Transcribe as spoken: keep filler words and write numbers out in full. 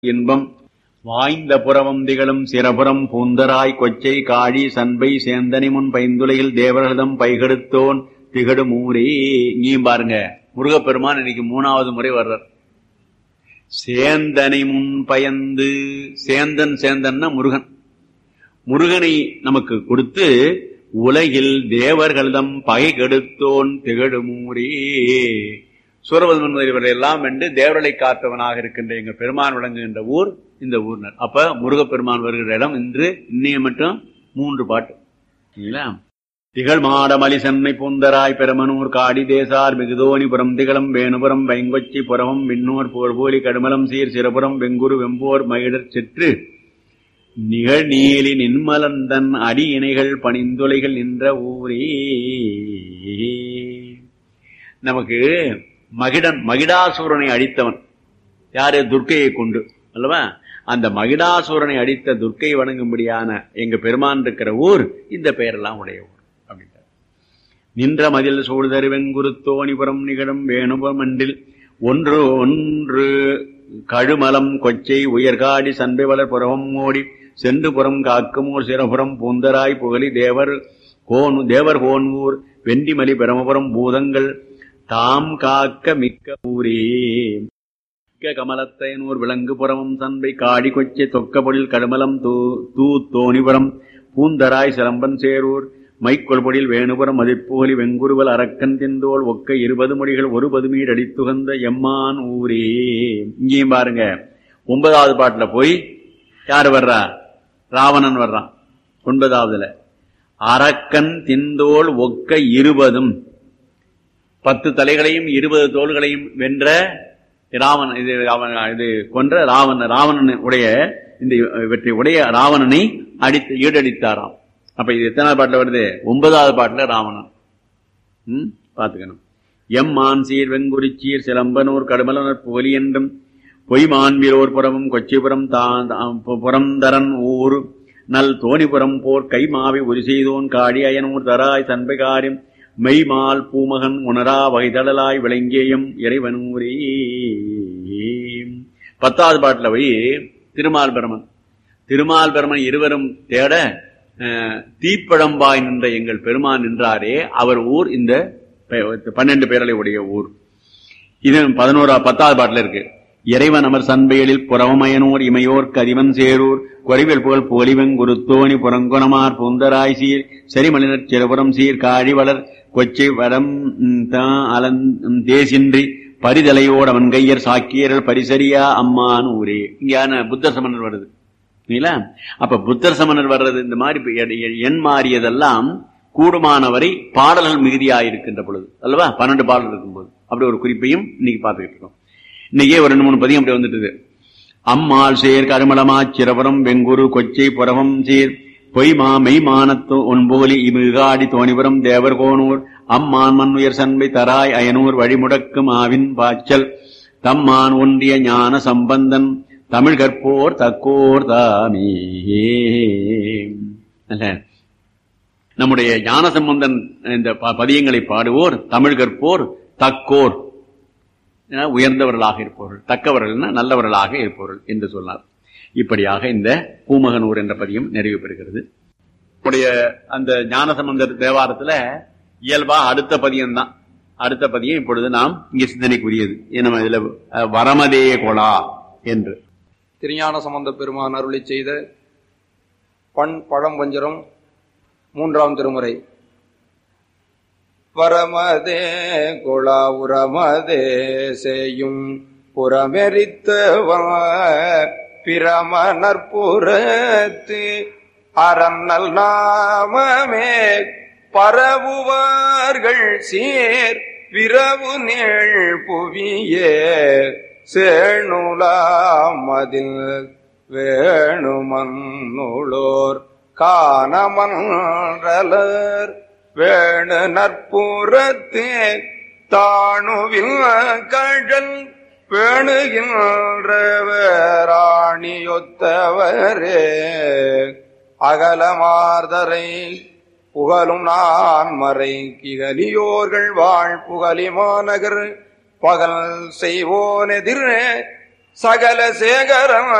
இன்பம் வாய்ந்த புறவம் திகழும் சிறபுறம் பூந்தராய் கொச்சை காழி சண்பை சேந்தனி முன் பைந்துளையில் தேவர்களிடம் பைகெடுத்தோன் திகழும் ஊரே. இங்கேயும் பாருங்க, முருகப்பெருமான் இன்னைக்கு மூணாவது முறை வர்றார். சேந்தனை முன் பயந்து, சேந்தன் சேந்தன்னா முருகன், முருகனை நமக்கு கொடுத்து உலகில் தேவர்களிடம் பகை கெடுத்தோன் திகழுமூரே. சூரபத்மன் முதலியவரை எல்லாம் வென்று தேவர்களை காத்தவனாக இருக்கின்ற எங்கள் பெருமான் விளங்குகின்ற ஊர் இந்த ஊர்னர். அப்ப முருகப்பெருமான் வருகிற இடம் இன்று இன்னைய மட்டும் மூன்று பாட்டு. திகழ் மாடமலி சென்னை பூந்தராய் பெருமனூர் காடி தேசார் மிகுதோனிபுரம் திகழும் வேணுபுரம் வைங்கொச்சி புறவம் விண்ணூர் போர்போலி கடுமலம் சீர் சிறபுரம் வெங்குரு வெம்போர் மகிழர் செற்று நிகழ் நீலி நின்மலந்தன் அடி இணைகள் பணிந்துளைகள் நின்ற ஊரே. நமக்கு மகிடன் மகிடாசூரனை அடித்தவன் யாரு? துர்க்கையை கொண்டு அல்லவா? அந்த மகிடாசூரனை அடித்த துர்க்கை வணங்கும்படியான எங்க பெருமான் இருக்கிற ஊர் இந்த பெயரெல்லாம் உடைய ஊர் அப்படின்ட்டார். நின்ற மதில் சூழ்தரு வெங்குருத்தோணிபுரம் நிகழும் வேணுபுரம் அன்றில் ஒன்று ஒன்று கழுமலம் கொச்சை உயர்காடி சண்பை வளர் புறவம் ஓடி சென்று புறம் காக்குமோர் சிறபுறம் பூந்தராய் புகழி தேவர் கோன் தேவர் கோன்ஊர் வெண்டிமலி பிரமபுரம் பூதங்கள் தாம் காக்க மிக்க ஊரே. கமலத்தைனூர் விலங்கு புறமும் சண்பை காடி கொச்சை தொக்க பொழில் கடுமலம் தூ தூ தோணிபுரம் பூந்தராய் சிலம்பன் சேரூர் மைக்கொள் பொழில் வேணுபுரம் மதிப்புகலி வெங்குருவல் அரக்கன் திந்தோள் ஒக்க இருபது மொழிகள் ஒரு பதுமீடு அடித்துகந்த எம்மான் ஊரே. இங்கேயும் பாருங்க, ஒன்பதாவது பாட்டுல போய் யாரு வர்றா? ராவணன் வர்றான். ஒன்பதாவதுல அரக்கன் திந்தோள் ஒக்க இருபதும், பத்து தலைகளையும் இருபது தோள்களையும் வென்ற ராவணன், இது இது கொன்ற ராவண ராவணன் உடைய இந்த இவற்றை உடைய ராவணனை அடித்து ஈடடித்தாராம். அப்ப இது எத்தனாவது பாட்டுல வருது? ஒன்பதாவது பாட்டுல ராவணன். ம் பாத்துக்கணும். எம்மான் சீர் வெங்குறிச்சீர் சிலம்பனூர் கடுமலனர் புகழி என்றும் பொய்மான்வீரோர் புறமும் கொச்சிபுரம் புறந்தரன் ஊர் நல் தோணிபுரம் போர் கைமாவை உரி செய்தோன் காடி அயனூர் தராய் சண்பைகாரியம் மெய்மால் பூமகன் உணரா வகைதழலாய் விளங்கேயம் இறைவனூரே. பத்தாவது பாட்டுல போய் திருமால் பிரமன் திருமால் பிரமன் இருவரும் தேட தீப்பழம்பாய் நின்ற எங்கள் பெருமான் நின்றாரே, அவர் ஊர் இந்த பன்னெண்டு பேரலை உடைய ஊர். இது பதினோரா பத்தாவது பாட்டுல இருக்கு. இறைவன் அமர் சண்பையலில் புறவமயனூர் இமையோர் கதிவன் சேரூர் குறைவில் புகழ் புகழிவன் குருத்தோணி புறங்குணமார் பூந்தராய் சீர் செரிமலினர் சிறபுரம் சீர் காழி வளர் கொச்சை வடம் அலந் தேசின்றி பரிதலையோட வன்கையர் சாக்கியர்கள் பரிசரியா அம்மான் ஊரே. இங்கான புத்தர் சமணர் வருது இல்லைங்களா? அப்ப புத்தர் சமணர் வர்றது இந்த மாதிரி எண் மாறியதெல்லாம் கூடுமானவரை பாடல்கள் மிகுதியாயிருக்கின்ற பொழுது அல்லவா? பன்னெண்டு பாடல் இருக்கும்போது அப்படி ஒரு குறிப்பையும் இன்னைக்கு பார்த்துக்கிட்டு இருக்கோம். இன்னைக்கே ஒரு ரெண்டு மூணு பதியம் அப்படி வந்துட்டு. அம்மாள் சேர் கருமலமா சிறபுரம் வெங்குரு கொச்சை புறவம் சீர் பொய்மா மெய்மானத்து ஒன்போலி இமிகாடி தோணிபுரம் தேவர் கோனூர் அம்மான் மண் உயர் சண்பை தராய் அயனூர் வழிமுடக்கும் ஆவின் பாய்ச்சல் தம்மான் ஒன்றிய ஞான சம்பந்தன் தமிழ் கற்போர் தக்கோர் தாமே. நம்முடைய ஞான சம்பந்தன் இந்த பதியங்களை பாடுவோர் தமிழ் கற்போர் தக்கோர், உயர்ந்தவர்களாக இருப்பவர்கள், தக்கவர்கள் நல்லவர்களாக இருப்பவர்கள் என்று சொன்னார். இப்படியாக இந்த பூமகனூர் என்ற பதியம் நிறைவு பெறுகிறது. நம்முடைய அந்த ஞானசம்பந்தர் தேவாரத்துல இயல்பா அடுத்த பதியம் தான். அடுத்த பதியம் இப்பொழுது நாம் இங்கே சிந்தனைக்குரியது. நம்ம இதுல வரமதே கொலா என்று திருஞான சம்பந்த பெருமான் அருளி செய்த பண் பழம்பஞ்சரம் மூன்றாம் திருமுறை. வரமதே கொளா உரமதே செய்யும் புறமெரித்தவ பிரமணற்புறத்து அரண்ணல் நாமமே பரவுவார்கள் சீர் விரவு நேள் புவியே சேணுலாமதில் வேணுமன்னுளோர் காணமன்றலர் வேணு நற்புறத்தே தாணுவில் கழல் பேணுகின்றவராணியொத்தவரே அகலமார்தரை புகழும் நான் மறை கிகலியோர்கள் வாழ் புகழி மாநகர் பகல் செய்வோனெதிர் சகல சேகரம்